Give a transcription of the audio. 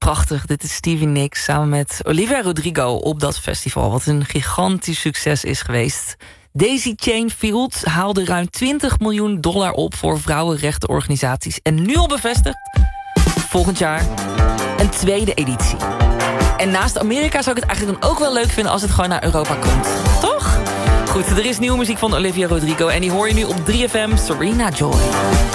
prachtig. Dit is Stevie Nicks samen met Olivia Rodrigo op dat festival. Wat een gigantisch succes is geweest. Daisy Chain Field haalde ruim $20 miljoen op voor vrouwenrechtenorganisaties. En nu al bevestigd, volgend jaar een tweede editie. En naast Amerika zou ik het eigenlijk dan ook wel leuk vinden als het gewoon naar Europa komt. Toch? Goed, er is nieuwe muziek van Olivia Rodrigo en die hoor je nu op 3FM, Serena Joy.